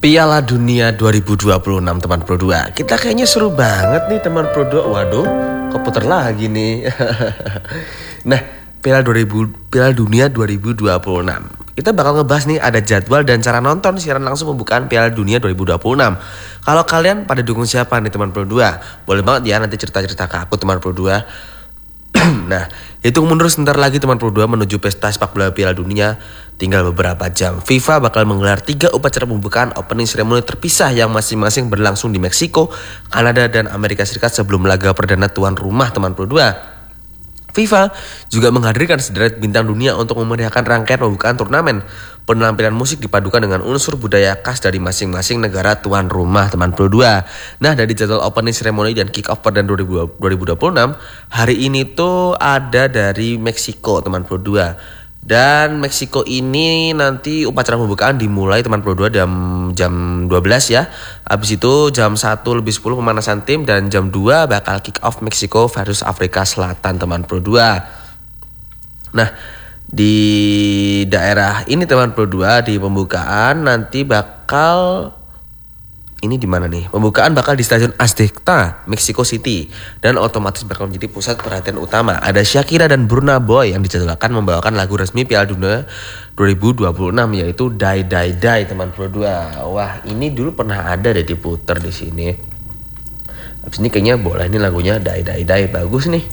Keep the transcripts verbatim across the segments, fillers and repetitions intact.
Piala Dunia dua ribu dua puluh enam teman Pro dua. Kita kayaknya seru banget nih teman Pro dua. Waduh, keputar lagi nih. Nah, Piala dua ribu Piala Dunia dua ribu dua puluh enam. Kita bakal ngebahas nih ada jadwal dan cara nonton siaran langsung pembukaan Piala Dunia dua ribu dua puluh enam. Kalau kalian pada dukung siapa nih teman Pro dua? Boleh banget ya nanti cerita-cerita ke aku teman Pro dua. Nah, hitung mundur sebentar lagi teman Pro dua menuju pesta sepak bola Piala Dunia. Tinggal beberapa jam, FIFA bakal menggelar tiga upacara pembukaan opening ceremony terpisah yang masing-masing berlangsung di Meksiko, Kanada, dan Amerika Serikat sebelum laga perdana tuan rumah teman Pro dua. FIFA juga menghadirkan sederet bintang dunia untuk memeriahkan rangkaian pembukaan turnamen. Penampilan musik dipadukan dengan unsur budaya khas dari masing-masing negara tuan rumah teman Pro dua. Nah, dari jadwal opening ceremony dan kick off perdana dua ribu dua puluh enam, hari ini tuh ada dari Meksiko teman Pro dua. Dan Meksiko ini nanti upacara pembukaan dimulai teman Pro dua jam, jam dua belas ya. Habis itu jam satu lebih sepuluh pemanasan tim dan jam dua bakal kick off Meksiko versus Afrika Selatan teman Pro dua. Nah, di daerah ini teman Pro dua di pembukaan nanti bakal ini di mana nih? Pembukaan bakal di Stadion Azteca, Mexico City, dan otomatis bakal menjadi pusat perhatian utama. Ada Shakira dan Burna Boy yang dijadwalkan membawakan lagu resmi Piala Dunia dua ribu dua puluh enam yaitu Die Die Die teman Pro dua. Wah, ini dulu pernah ada deh diputer di sini. Habis ini kayaknya boleh nih lagunya Die Die Die, bagus nih.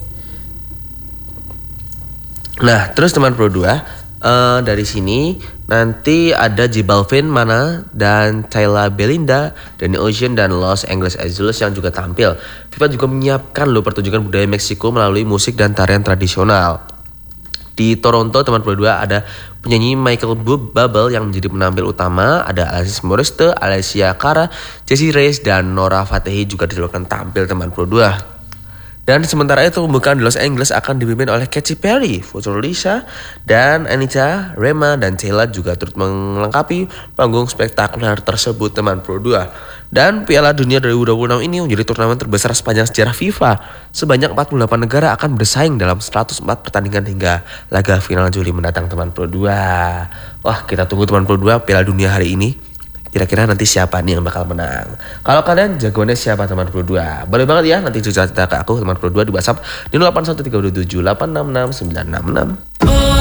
Nah, terus teman Pro dua, Uh, dari sini nanti ada J Balvin, Mana, dan Tyla Belinda, Danny Ocean, dan Los Angeles Azules yang juga tampil. FIFA juga menyiapkan loh pertunjukan budaya Meksiko melalui musik dan tarian tradisional. Di Toronto teman Pro dua ada penyanyi Michael Bublé yang menjadi penampil utama. Ada Alanis Morissette, Alessia Cara, Jessie Reyez, dan Nora Fatehi juga dijadwalkan tampil teman Pro dua. Dan sementara itu pembukaan di Los Angeles akan dipimpin oleh Katy Perry, Future Lisa, dan Anita, Rema, dan Taylor juga turut melengkapi panggung spektakuler tersebut teman Pro dua. Dan Piala Dunia dua ribu dua puluh enam ini menjadi turnamen terbesar sepanjang sejarah FIFA. Sebanyak empat puluh delapan negara akan bersaing dalam seratus empat pertandingan hingga laga final Juli mendatang teman Pro dua. Wah, kita tunggu teman Pro dua Piala Dunia hari ini. Kira-kira nanti siapa nih yang bakal menang? Kalau kalian jagoannya siapa teman Pro dua? Boleh banget ya nanti cerita ke aku teman Pro dua di WhatsApp di nol delapan satu tiga dua tujuh delapan enam enam sembilan enam enam.